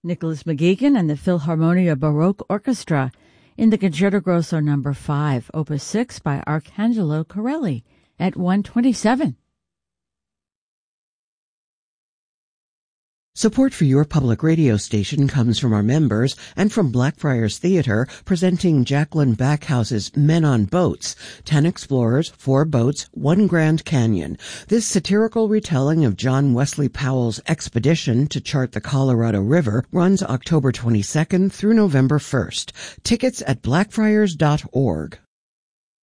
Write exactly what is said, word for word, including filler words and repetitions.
Nicholas McGeegan and the Philharmonia Baroque Orchestra in the Concerto Grosso number five, Opus six by Arcangelo Corelli at one twenty-seven. Support for your public radio station comes from our members and from Blackfriars Theater, presenting Jacqueline Backhouse's Men on Boats, Ten Explorers, Four Boats, One Grand Canyon. This satirical retelling of John Wesley Powell's expedition to chart the Colorado River runs October twenty-second through November first. Tickets at blackfriars dot org.